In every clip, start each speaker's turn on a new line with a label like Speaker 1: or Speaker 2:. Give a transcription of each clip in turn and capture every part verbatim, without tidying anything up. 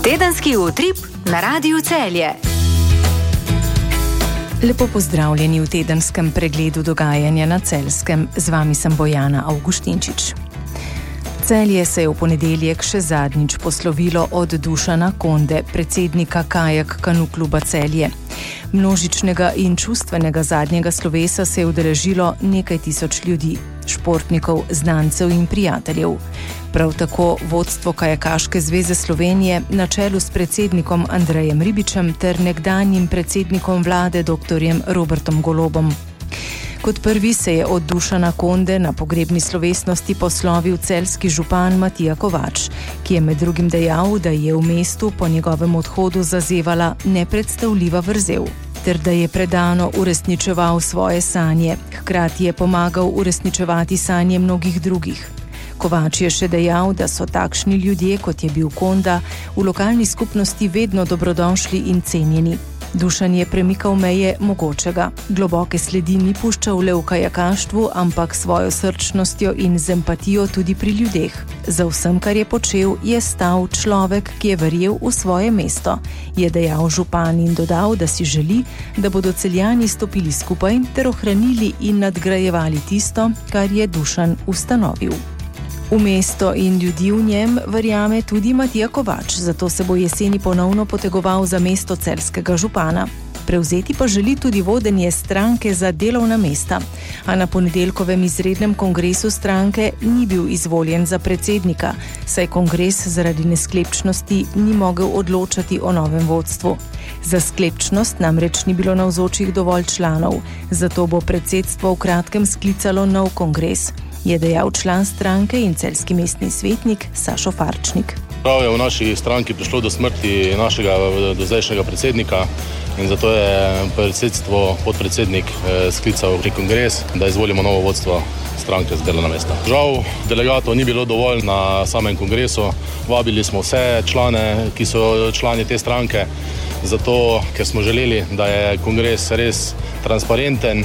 Speaker 1: Tedenski utrip na Radiu Celje. Lepo pozdravljeni v tedenskem pregledu dogajanja na Celjskem. Z vami sem Bojana Avgustinčič. Celje se je v ponedeljek še zadnjič poslovilo od Dušana Konde, predsednika Kajak Kanu kluba Celje. Množičnega in čustvenega zadnjega slovesa se je udeležilo nekaj tisoč ljudi, športnikov, znancev in prijateljev. Prav tako vodstvo Kajakaške zveze Slovenije na čelu s predsednikom Andrejem Ribičem ter nekdanjim predsednikom vlade doktorjem Robertom Golobom. Kot prvi se je od Dušana Konde na pogrebni slovesnosti poslovil celjski župan Matija Kovač, ki je med drugim dejal, da je v mestu po njegovem odhodu zazevala nepredstavljiva vrzel, ter da je predano uresničeval svoje sanje, hkrati je pomagal uresničevati sanje mnogih drugih. Kovač je še dejal, da so takšni ljudje, kot je bil Konda, v lokalni skupnosti vedno dobrodošli in cenjeni. Dušan je premikal meje mogočega. Globoke sledi ni puščal le v kajakaštvu, ampak svojo srčnostjo in z empatijo tudi pri ljudeh. Za vsem, kar je počel, je stal človek, ki je verjel v svoje mesto, je dejal župan in dodal, da si želi, da bodo Celjani stopili skupaj ter ohranili in nadgrajevali tisto, kar je Dušan ustanovil. V mesto in ljudi v njem verjame tudi Matija Kovač, zato se bo jeseni ponovno potegoval za mesto celjskega župana. Prevzeti pa želi tudi vodenje stranke za delovna mesta, a na ponedeljkovem izrednem kongresu stranke ni bil izvoljen za predsednika, saj kongres zaradi nesklepčnosti ni mogel odločati o novem vodstvu. Za sklepčnost namreč ni bilo navzočih dovolj članov, zato bo predsedstvo v kratkem sklicalo nov kongres, je dejal član stranke in celjski mestni svetnik Sašo Farčnik.
Speaker 2: Prav je v naši stranki prišlo do smrti našega dozdajšnjega predsednika in zato je predsedstvo, podpredsednik sklical kongres, da izvolimo novo vodstvo stranke za delovna mesta. Žal delegatov ni bilo dovolj na samem kongresu, vabili smo vse člane, ki so člani te stranke, zato ker smo želeli, da je kongres res transparenten,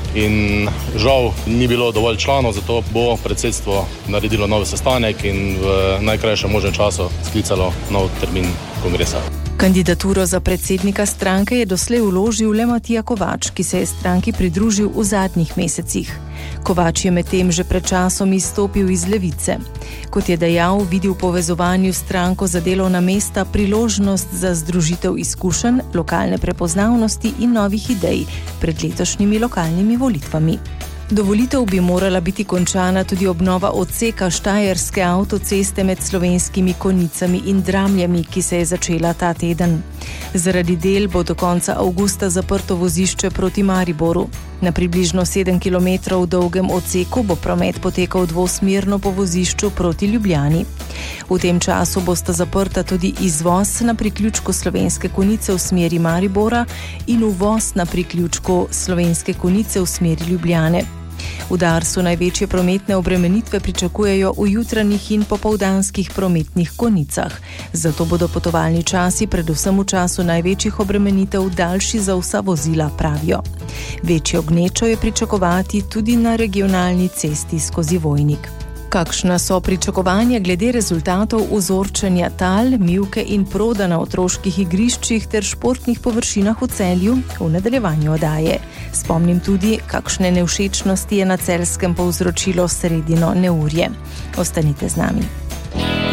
Speaker 2: in žal ni bilo dovolj članov, zato bo predsedstvo naredilo nov sestanek in v najkrajšem možnem času sklicalo nov termin kongresa.
Speaker 1: Kandidaturo za predsednika stranke je doslej vložil le Matija Kovač, ki se je stranki pridružil v zadnjih mesecih. Kovač je medtem že pred časom izstopil iz Levice. Kot je dejal, vidi v povezovanju stranko za delovna mesta priložnost za združitev izkušenj, lokalne prepoznavnosti in novih idej pred letošnjimi lokalnimi volitvami. Do volitev bi morala biti končana tudi obnova odseka štajerske avtoceste med Slovenskimi Konjicami in Dramljami, ki se je začela ta teden. Zaradi del bo do konca avgusta zaprto vozišče proti Mariboru. Na približno sedem kilometrov dolgem odseku bo promet potekal dvosmerno po vozišču proti Ljubljani. V tem času bosta zaprta tudi izvoz na priključku Slovenske Konjice v smeri Maribora in uvoz na priključku Slovenske Konjice v smeri Ljubljane. V Darsu največje prometne obremenitve pričakujejo v jutranjih in popoldanskih prometnih konicah, zato bodo potovalni časi predvsem v času največjih obremenitev daljši za vsa vozila, pravijo. Večjo gnečo je pričakovati tudi na regionalni cesti skozi Vojnik. Kakšna so pričakovanja glede rezultatov vzorčenja tal, mivke in proda na otroških igriščih ter športnih površinah v Celju v nadaljevanju oddaje? Spomnim tudi, kakšne nevšečnosti je na Celjskem povzročilo sredino neurje. Ostanite z nami.